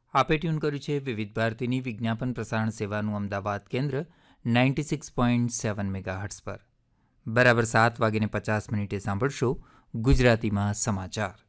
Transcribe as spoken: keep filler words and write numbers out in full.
આપે ટ્યુન કર્યું છે વિવિધ ભારતીની વિજ્ઞાપન પ્રસારણ સેવાનું અમદાવાદ કેન્દ્ર ninety six point seven megahertz પર. બરાબર સાત વાગીને પચાસ મિનિટે સાંભળશો ગુજરાતીમાં સમાચાર.